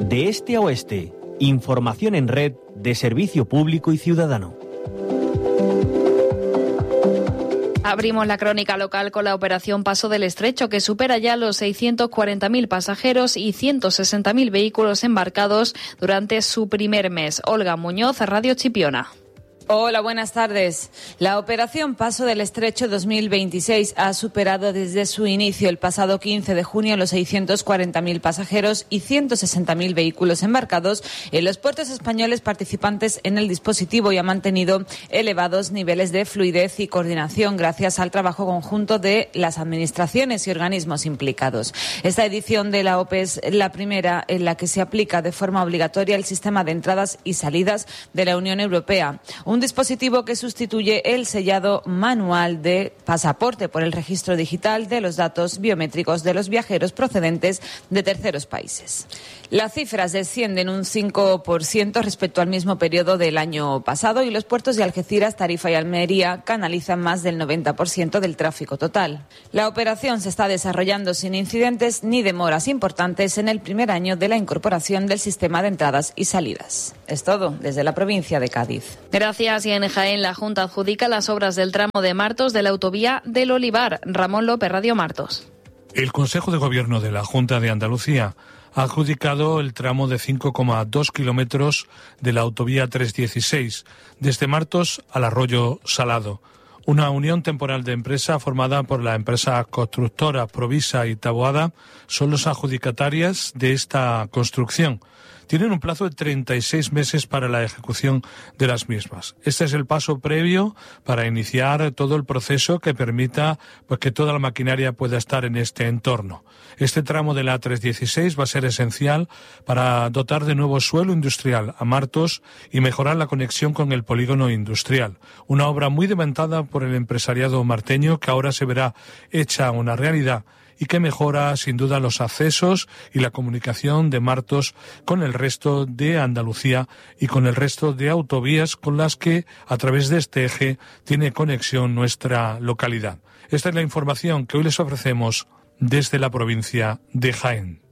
De este a oeste, información en red de servicio público y ciudadano. Abrimos la crónica local con la operación Paso del Estrecho, que supera ya los 640.000 pasajeros y 160.000 vehículos embarcados durante su primer mes. Olga Muñoz, Radio Chipiona. Hola, buenas tardes. La operación Paso del Estrecho 2026 ha superado desde su inicio el pasado 15 de junio los 640.000 pasajeros y 160.000 vehículos embarcados en los puertos españoles participantes en el dispositivo y ha mantenido elevados niveles de fluidez y coordinación gracias al trabajo conjunto de las administraciones y organismos implicados. Esta edición de la OPE es la primera en la que se aplica de forma obligatoria el sistema de entradas y salidas de la Unión Europea. Un dispositivo que sustituye el sellado manual de pasaporte por el registro digital de los datos biométricos de los viajeros procedentes de terceros países. Las cifras descienden un 5% respecto al mismo periodo del año pasado y los puertos de Algeciras, Tarifa y Almería canalizan más del 90% del tráfico total. La operación se está desarrollando sin incidentes ni demoras importantes en el primer año de la incorporación del sistema de entradas y salidas. Es todo desde la provincia de Cádiz. Gracias. Y en Jaén, la Junta adjudica las obras del tramo de Martos de la autovía del Olivar. Ramón López, Radio Martos. El Consejo de Gobierno de la Junta de Andalucía ha adjudicado el tramo de 5,2 kilómetros de la autovía 316, desde Martos al Arroyo Salado. Una unión temporal de empresa formada por la empresa constructora Provisa y Taboada son los adjudicatarias de esta construcción. Tienen un plazo de 36 meses para la ejecución de las mismas. Este es el paso previo para iniciar todo el proceso que permita que toda la maquinaria pueda estar en este entorno. Este tramo de la 316 va a ser esencial para dotar de nuevo suelo industrial a Martos y mejorar la conexión con el polígono industrial. Una obra muy demandada por el empresariado marteño que ahora se verá hecha una realidad y que mejora sin duda los accesos y la comunicación de Martos con el resto de Andalucía y con el resto de autovías con las que a través de este eje tiene conexión nuestra localidad. Esta es la información que hoy les ofrecemos desde la provincia de Jaén.